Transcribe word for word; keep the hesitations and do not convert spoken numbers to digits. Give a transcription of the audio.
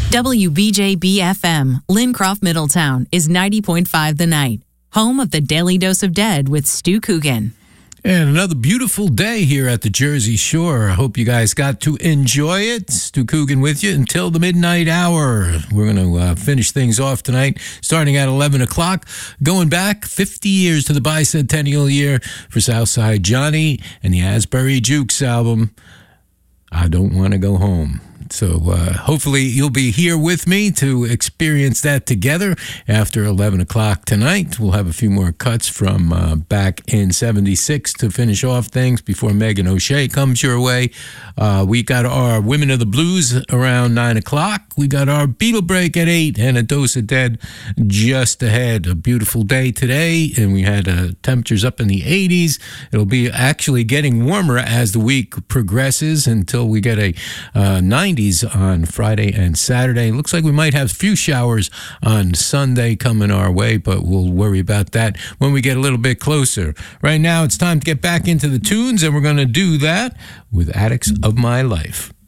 W B J B F M, Lincroft, Middletown, is ninety point five The Night, home of the Daily Dose of Dead with Stu Coogan. And another beautiful day here at the Jersey Shore. I hope you guys got to enjoy it. Stu Coogan with you until the midnight hour. We're going to uh, finish things off tonight, starting at eleven o'clock, going back fifty years to the bicentennial year for Southside Johnny and the Asbury Jukes album, I Don't Want to Go Home. So uh, hopefully you'll be here with me to experience that together after eleven o'clock tonight. We'll have a few more cuts from uh, back in seventy-six to finish off things before Megan O'Shea comes your way. Uh, we got our Women of the Blues around nine o'clock. We got our Beatle break at eight and a Dose of Dead just ahead. A beautiful day today, and we had uh, temperatures up in the eighties. It'll be actually getting warmer as the week progresses until we get a uh, ninety on Friday and Saturday. Looks like we might have a few showers on Sunday coming our way, but we'll worry about that when we get a little bit closer. Right now, it's time to get back into the tunes, and we're going to do that with Addicts of My Life.